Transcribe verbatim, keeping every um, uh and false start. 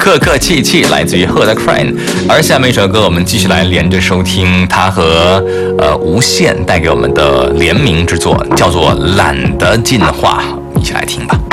客客气气，来自于贺的 Crane。而下面一首歌，我们继续来连着收听他和呃无限带给我们的联名之作，叫做《懒得进化》，一起来听吧。